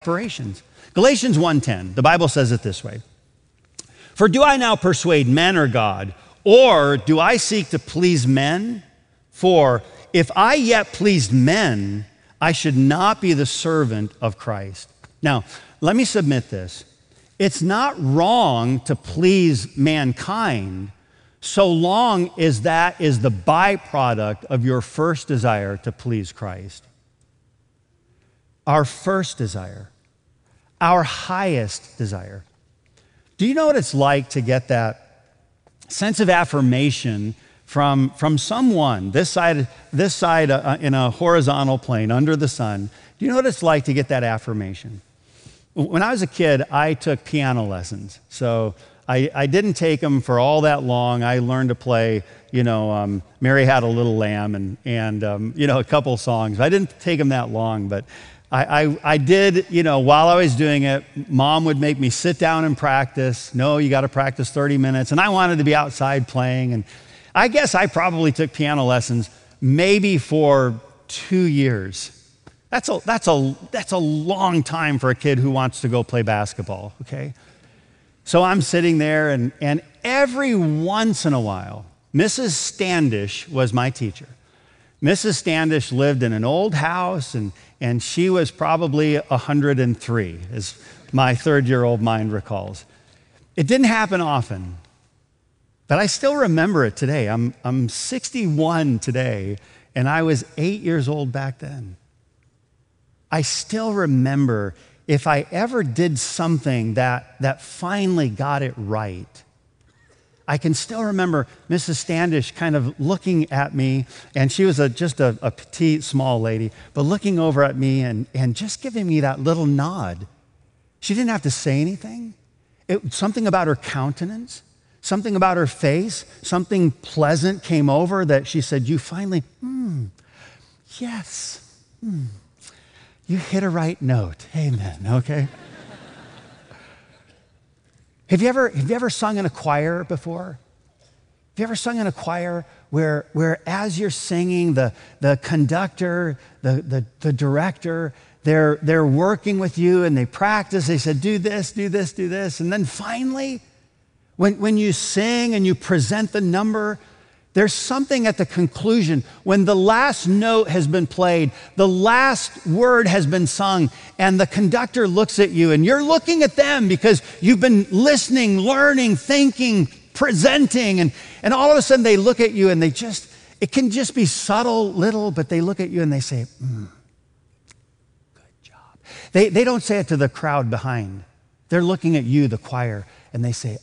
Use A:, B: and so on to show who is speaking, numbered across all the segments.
A: operations. Galatians 1:10, the Bible says it this way. For do I now persuade men or God, or do I seek to please men? For if I yet pleased men, I should not be the servant of Christ. Now, let me submit this. It's not wrong to please mankind so long as that is the byproduct of your first desire to please Christ. Our first desire, our highest desire. Do you know what it's like to get that sense of affirmation from someone this side in a horizontal plane under the sun? Do you know what it's like to get that affirmation? When I was a kid, I took piano lessons. So I didn't take them for all that long. I learned to play, Mary Had a Little Lamb and a couple songs. I didn't take them that long, but I did, while I was doing it, Mom would make me sit down and practice. No, you got to practice 30 minutes. And I wanted to be outside playing. And I guess I probably took piano lessons maybe for 2 years. That's a long time for a kid who wants to go play basketball, okay? So I'm sitting there, and every once in a while, Mrs. Standish was my teacher. Mrs. Standish lived in an old house, and she was probably 103, as my third-year-old mind recalls. It didn't happen often, but I still remember it today. I'm 61 today, and I was 8 years old back then. I still remember if I ever did something that finally got it right. I can still remember Mrs. Standish kind of looking at me, and she was just a petite, small lady, but looking over at me and just giving me that little nod. She didn't have to say anything. Something about her countenance, something about her face, something pleasant came over that she said, you finally, yes, you hit a right note. Amen, okay? Have you ever sung in a choir before? Have you ever sung in a choir where as you're singing, the conductor, the director, they're working with you and they practice, they said, do this, do this, do this. And then finally, when you sing and you present the number, there's something at the conclusion when the last note has been played, the last word has been sung, and the conductor looks at you and you're looking at them because you've been listening, learning, thinking, presenting, and all of a sudden they look at you and it can just be subtle, little, but they look at you and they say, good job. They don't say it to the crowd behind. They're looking at you, the choir, and they say,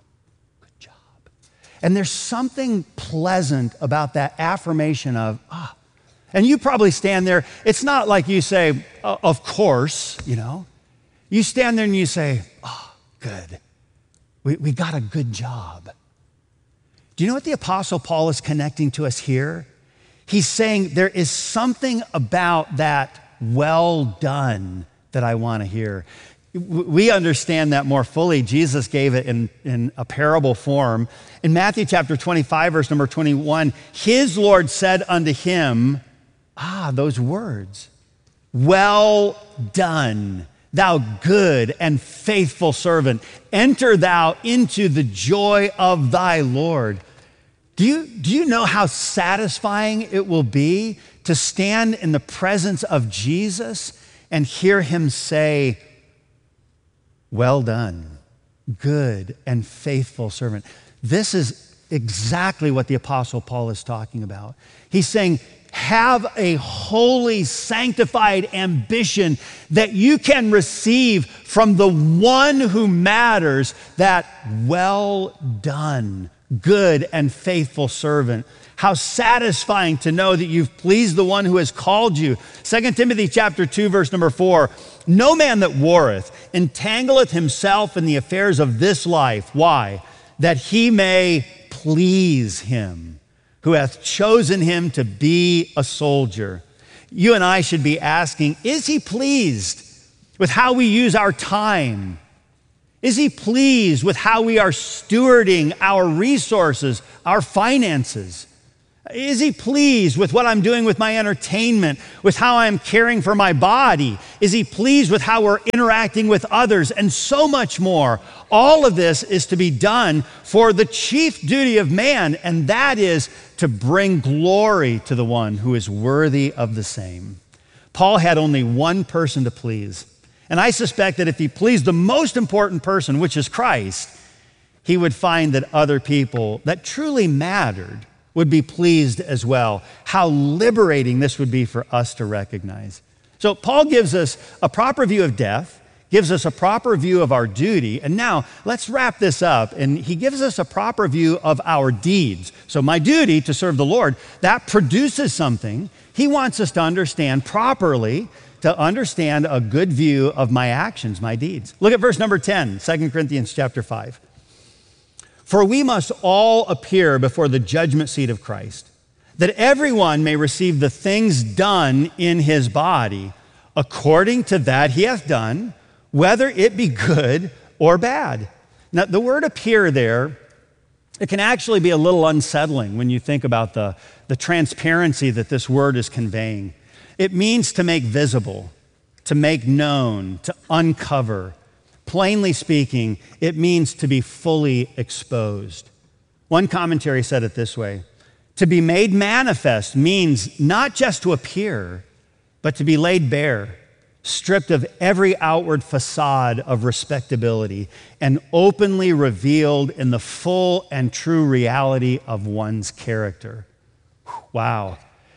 A: and there's something pleasant about that affirmation of, And you probably stand there. It's not like you say, of course, You stand there and you say, good. We got a good job. Do you know what the Apostle Paul is connecting to us here? He's saying there is something about that well done that I want to hear. We understand that more fully. Jesus gave it in a parable form. In Matthew chapter 25, verse number 21, his Lord said unto him, those words, well done, thou good and faithful servant. Enter thou into the joy of thy Lord. Do you know how satisfying it will be to stand in the presence of Jesus and hear him say, well done, good and faithful servant. This is exactly what the Apostle Paul is talking about. He's saying, have a holy, sanctified ambition that you can receive from the one who matters, that well done, good and faithful servant. How satisfying to know that you've pleased the one who has called you. 2 Timothy chapter 2, verse number 4. No man that warreth entangleth himself in the affairs of this life. Why? That he may please him who hath chosen him to be a soldier. You and I should be asking, is he pleased with how we use our time? Is he pleased with how we are stewarding our resources, our finances? Is he pleased with what I'm doing with my entertainment, with how I'm caring for my body? Is he pleased with how we're interacting with others, and so much more? All of this is to be done for the chief duty of man, and that is to bring glory to the one who is worthy of the same. Paul had only one person to please, and I suspect that if he pleased the most important person, which is Christ, he would find that other people that truly mattered would be pleased as well. How liberating this would be for us to recognize. So Paul gives us a proper view of death, gives us a proper view of our duty, and now let's wrap this up. And he gives us a proper view of our deeds. So my duty to serve the Lord, that produces something. He wants us to understand properly, to understand a good view of my actions, my deeds. Look at verse number 10, 2 Corinthians chapter 5. For we must all appear before the judgment seat of Christ, that everyone may receive the things done in his body, according to that he hath done, whether it be good or bad. Now, the word appear there, it can actually be a little unsettling when you think about the transparency that this word is conveying. It means to make visible, to make known, to uncover. Plainly speaking, it means to be fully exposed. One commentary said it this way: to be made manifest means not just to appear, but to be laid bare, stripped of every outward facade of respectability, and openly revealed in the full and true reality of one's character. Wow.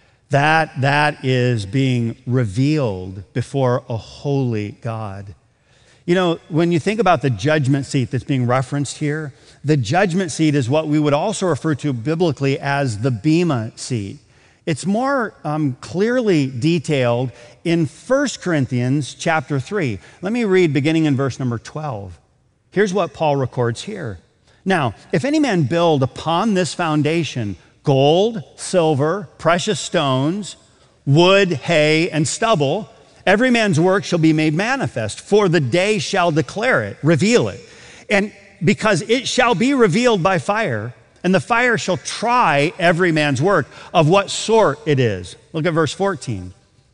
A: That is being revealed before a holy God. You know, when you think about the judgment seat that's being referenced here, the judgment seat is what we would also refer to biblically as the bema seat. It's more clearly detailed in 1 Corinthians chapter 3. Let me read beginning in verse number 12. Here's what Paul records here. Now, if any man build upon this foundation gold, silver, precious stones, wood, hay, and stubble, every man's work shall be made manifest, for the day shall declare it, reveal it. And because it shall be revealed by fire, and the fire shall try every man's work of what sort it is. Look at verse 14.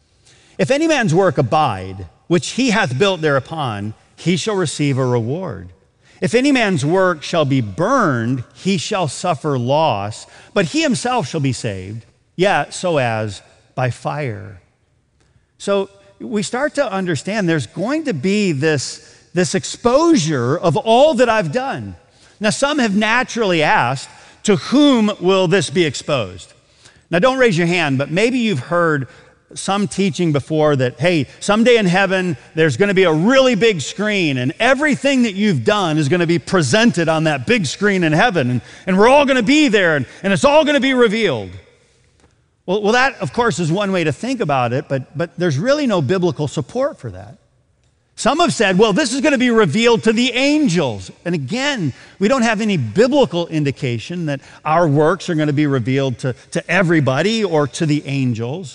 A: If any man's work abide, which he hath built thereupon, he shall receive a reward. If any man's work shall be burned, he shall suffer loss, but he himself shall be saved, yet so as by fire. So we start to understand there's going to be this exposure of all that I've done. Now, some have naturally asked, to whom will this be exposed? Now, don't raise your hand, but maybe you've heard some teaching before that, hey, someday in heaven, there's going to be a really big screen, and everything that you've done is going to be presented on that big screen in heaven, and we're all going to be there, and it's all going to be revealed. Well, that, of course, is one way to think about it, but there's really no biblical support for that. Some have said, well, this is going to be revealed to the angels. And again, we don't have any biblical indication that our works are going to be revealed to everybody or to the angels.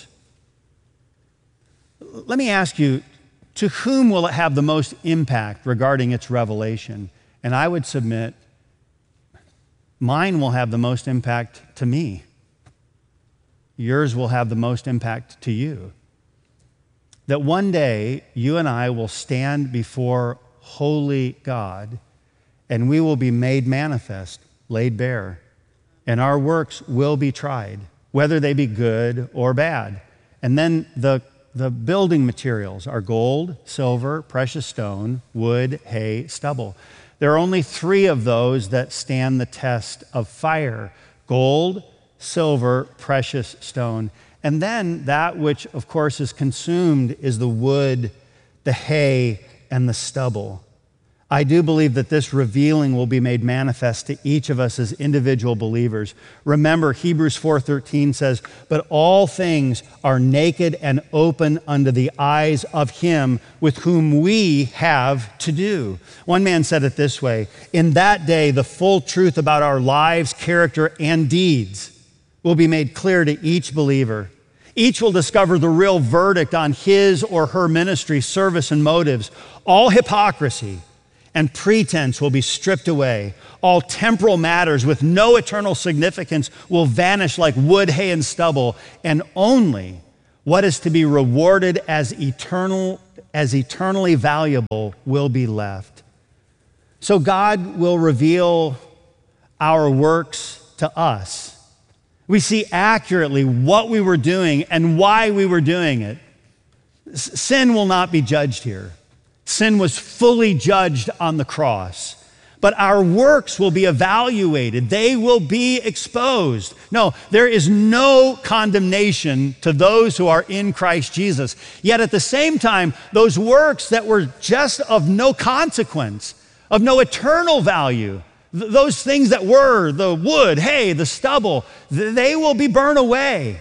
A: Let me ask you, to whom will it have the most impact regarding its revelation? And I would submit, mine will have the most impact to me. Yours will have the most impact to you. That one day, you and I will stand before holy God, and we will be made manifest, laid bare, and our works will be tried, whether they be good or bad. And then the building materials are gold, silver, precious stone, wood, hay, stubble. There are only 3 of those that stand the test of fire: gold, silver, precious stone. And then that which, of course, is consumed is the wood, the hay, and the stubble. I do believe that this revealing will be made manifest to each of us as individual believers. Remember, Hebrews 4:13 says, "But all things are naked and open unto the eyes of him with whom we have to do." One man said it this way: in that day, the full truth about our lives, character, and deeds will be made clear to each believer. Each will discover the real verdict on his or her ministry, service, and motives. All hypocrisy and pretense will be stripped away. All temporal matters with no eternal significance will vanish like wood, hay, and stubble, and only what is to be rewarded as eternally valuable will be left. So God will reveal our works to us. We see accurately what we were doing and why we were doing it. Sin will not be judged here. Sin was fully judged on the cross. But our works will be evaluated. They will be exposed. No, there is no condemnation to those who are in Christ Jesus. Yet at the same time, those works that were just of no consequence, of no eternal value, those things that were the wood, hay, the stubble, they will be burned away.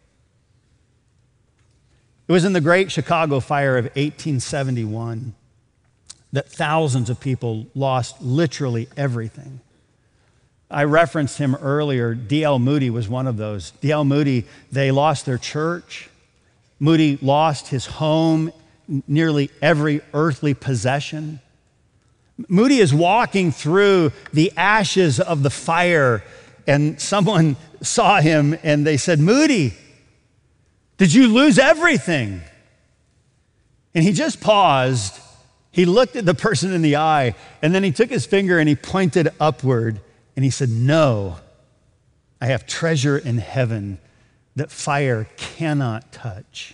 A: It was in the Great Chicago Fire of 1871 that thousands of people lost literally everything. I referenced him earlier. D.L. Moody was one of those. D.L. Moody, they lost their church. Moody lost his home, nearly every earthly possession. Moody is walking through the ashes of the fire, and someone saw him and they said, "Moody, did you lose everything?" And he just paused. He looked at the person in the eye, and then he took his finger and he pointed upward, and he said, "No, I have treasure in heaven that fire cannot touch."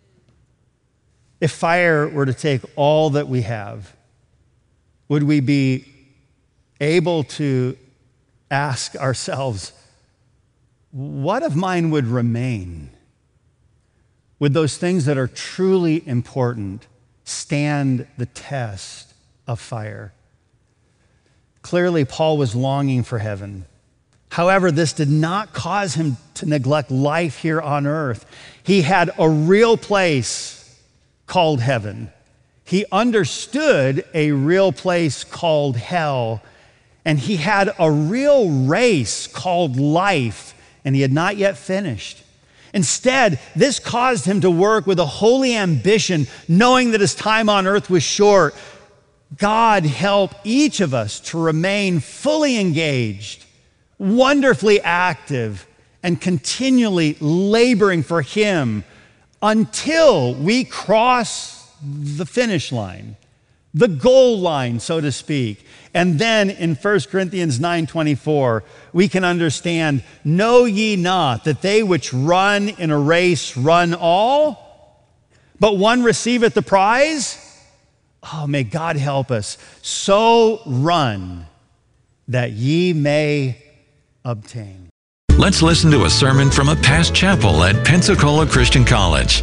A: If fire were to take all that we have, would we be able to ask ourselves, what of mine would remain? Would those things that are truly important stand the test of fire? Clearly, Paul was longing for heaven. However, this did not cause him to neglect life here on earth. He had a real place called heaven. He understood a real place called hell, and he had a real race called life, and he had not yet finished. Instead, this caused him to work with a holy ambition, knowing that his time on earth was short. God help each of us to remain fully engaged, wonderfully active, and continually laboring for him until we cross the finish line, the goal line, so to speak. And then in 1 Corinthians 9:24, we can understand, "Know ye not that they which run in a race run all, but one receiveth the prize?" Oh, may God help us. So run that ye may obtain.
B: Let's listen to a sermon from a past chapel at Pensacola Christian College.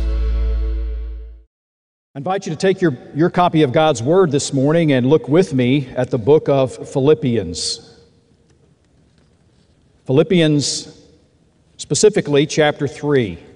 C: I invite you to take your copy of God's Word this morning and look with me at the book of Philippians. Philippians, specifically chapter 3.